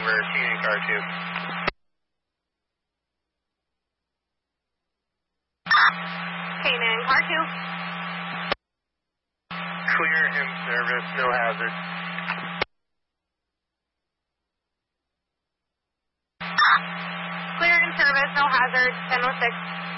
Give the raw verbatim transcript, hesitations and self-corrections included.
Canyon car two. Canyon car two. Clear in service, no hazard. Clear in service, no hazard, ten oh six.